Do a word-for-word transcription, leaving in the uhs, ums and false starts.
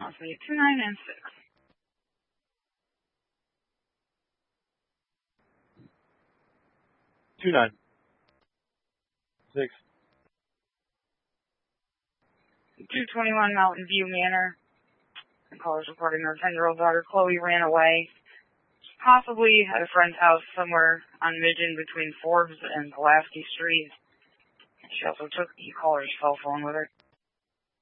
So you two, nine, and six. Two, nine. Six. two twenty-one Mountain View Manor. The caller's reporting her ten-year-old daughter, Chloe, ran away. Possibly at a friend's house somewhere on Midgeon between Forbes and Pulaski Street. She also took the caller's cell phone with her.